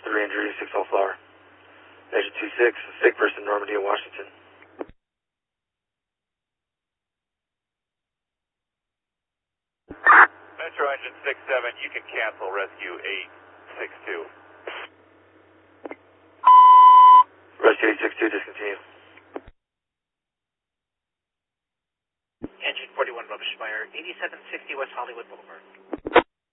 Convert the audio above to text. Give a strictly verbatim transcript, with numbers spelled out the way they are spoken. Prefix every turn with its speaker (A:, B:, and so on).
A: three injury, six all flower. Engine two six, sick person, Normandy, Washington.
B: Metro engine six seven, you can cancel rescue eight six two.
A: Rescue eight six two, discontinue.
C: Engine forty-one, Rubbish Fire, eighty-seven sixty West Hollywood Boulevard.